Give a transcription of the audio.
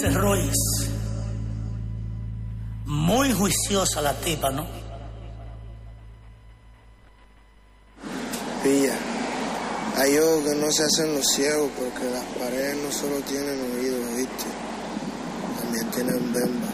Royce. Muy juiciosa la tipa, ¿no? Pilla, hay ojos que no se hacen los ciegos porque las paredes no solo tienen oídos, ¿viste? También tienen bemba.